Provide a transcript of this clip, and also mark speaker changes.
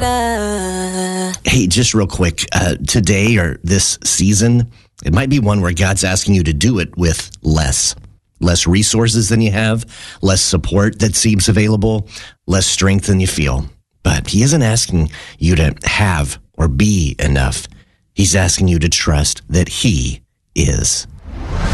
Speaker 1: Hey, just real quick, today or this season, it might be one where God's asking you to do it with less resources than you have, less support that seems available, less strength than you feel. But he isn't asking you to have or be enough. He's asking you to trust that he is